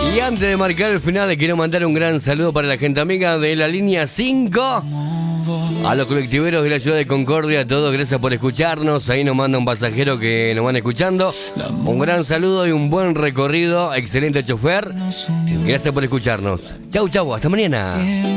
Y antes de marcar el final, quiero mandar un gran saludo para la gente amiga de la línea 5. A los colectiveros de la ciudad de Concordia, a todos, gracias por escucharnos. Ahí nos manda un pasajero que nos van escuchando. Un gran saludo y un buen recorrido. Excelente chofer. Gracias por escucharnos. Chau, chau, hasta mañana.